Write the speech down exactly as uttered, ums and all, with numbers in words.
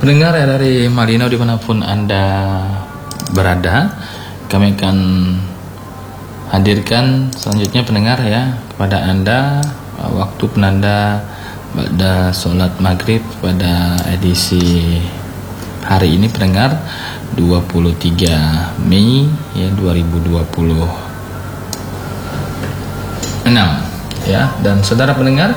Pendengar ya dari Malino dimanapun Anda berada, kami akan hadirkan selanjutnya pendengar ya kepada Anda waktu penanda pada sholat maghrib pada edisi hari ini pendengar dua puluh tiga Mei ya dua ribu dua puluh enam ya. Dan saudara pendengar